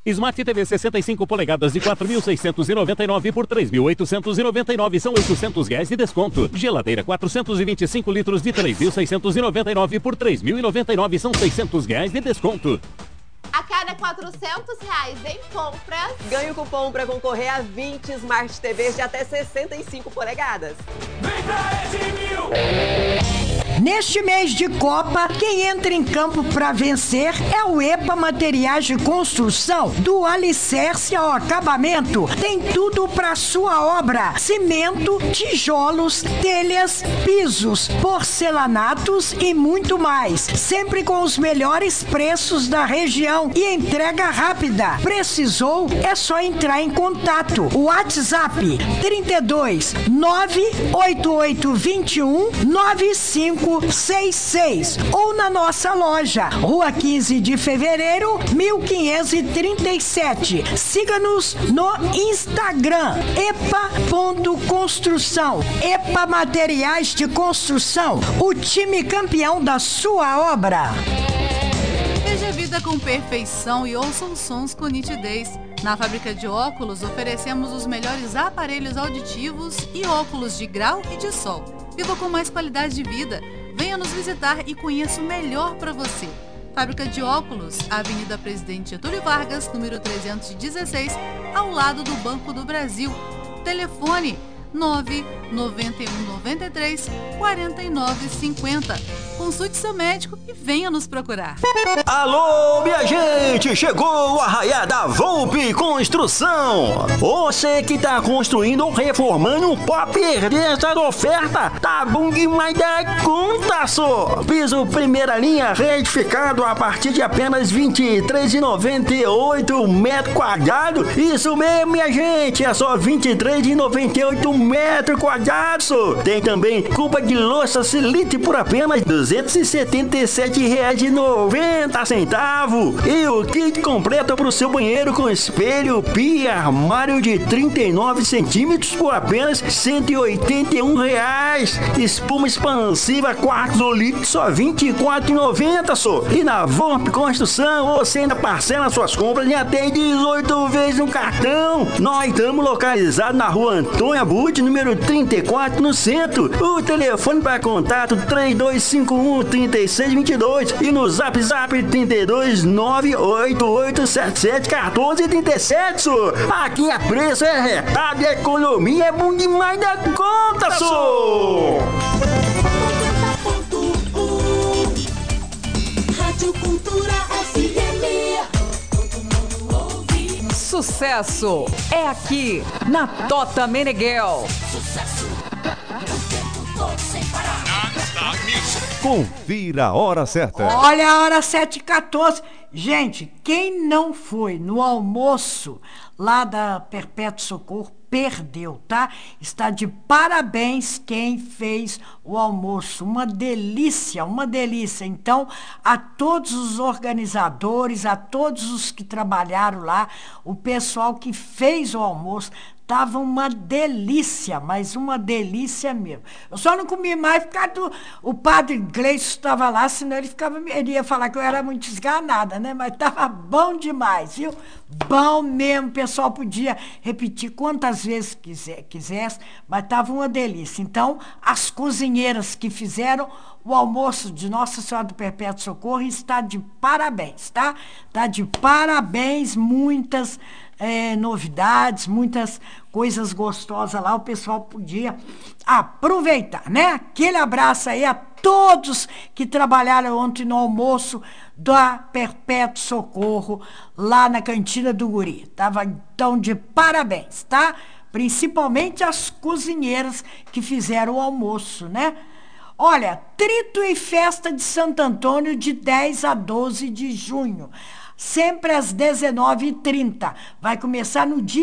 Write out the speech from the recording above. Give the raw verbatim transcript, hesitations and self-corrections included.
Smart T V sessenta e cinco polegadas de quatro mil seiscentos e noventa e nove por três mil oitocentos e noventa e nove são oitocentos reais de desconto. Geladeira quatrocentos e vinte e cinco litros de três mil seiscentos e noventa e nove por três mil e noventa e nove são seiscentos reais de desconto. A cada quatrocentos reais em compras, ganhe o cupom para concorrer a vinte Smart T Vs de até sessenta e cinco polegadas. Vem pra Edmil! Neste mês de Copa, quem entra em campo para vencer é o EPA Materiais de Construção, do alicerce ao acabamento. Tem tudo para sua obra: cimento, tijolos, telhas, pisos, porcelanatos e muito mais. Sempre com os melhores preços da região e entrega rápida. Precisou? É só entrar em contato. O WhatsApp trinta e dois, nove oito oito dois um, nove cinco seis seis ou na nossa loja, Rua quinze de Fevereiro, mil quinhentos e trinta e sete. Siga-nos no Instagram, epa ponto construção. EPA Materiais de Construção, o time campeão da sua obra. Veja a vida com perfeição e ouça os sons com nitidez. Na fábrica de óculos, oferecemos os melhores aparelhos auditivos e óculos de grau e de sol. Viva com mais qualidade de vida. Venha nos visitar e conheça o melhor para você. Fábrica de óculos, Avenida Presidente Getúlio Vargas, número trezentos e dezesseis, ao lado do Banco do Brasil. Telefone nove nove um nove três quatro nove cinco zero. Consulte seu médico e venha nos procurar. Alô, minha gente! Chegou o Arraiá da Volpe Construção! Você que tá construindo ou reformando, não pode perder essa oferta! Tá bom demais da conta, só! Piso primeira linha retificado a partir de apenas vinte e três reais e noventa e oito metros quadrados. Isso mesmo, minha gente! É só vinte e três reais e noventa e oito metros quadrados! Tem também cuba de louça Silite por apenas duzentos e setenta e sete reais e noventa centavos. E o kit completo para o seu banheiro com espelho, pia, armário de trinta e nove centímetros por apenas cento e oitenta e um reais. Espuma expansiva quartos ou líquidos só vinte e quatro reais e noventa só. E na Volpe Construção você ainda parcela suas compras em até dezoito vezes no cartão. Nós estamos localizados na Rua Antônio Abud, número trinta e quatro, no centro. O telefone para contato três dois cinco um, três seis dois dois e no zap zap trinta e dois, nove oito oito sete sete, um quatro três sete, só. Aqui a preço é retado e a economia é bom demais da conta, só. Rádio Cultura F M. Todo mundo ouve. Sucesso é aqui na Tota Meneghel. Sucesso. O tempo todo sem parar. Confira a hora certa. Olha a hora sete e quatorze. Gente, quem não foi no almoço lá da Perpétuo Socorro perdeu, tá? Está de parabéns quem fez o almoço. Uma delícia, uma delícia. Então, a todos os organizadores, a todos os que trabalharam lá, o pessoal que fez o almoço, tava uma delícia, mas uma delícia mesmo. Eu só não comi mais por causa do... O padre Gleison estava lá, senão ele, ficava, ele ia falar que eu era muito esganada, né? Mas tava bom demais, viu? Bom mesmo, o pessoal podia repetir quantas vezes quiser, quisesse, mas tava uma delícia. Então, as cozinheiras que fizeram o almoço de Nossa Senhora do Perpétuo Socorro está de parabéns, tá? Está de parabéns, muitas é, novidades, muitas coisas gostosas lá, o pessoal podia aproveitar, né? Aquele abraço aí a todos que trabalharam ontem no almoço da Perpétuo Socorro, lá na Cantina do Guri. Tava, então, de parabéns, tá? Principalmente as cozinheiras que fizeram o almoço, né? Olha, Trito e Festa de Santo Antônio de dez a doze de junho, sempre às dezenove e trinta. Vai começar no dia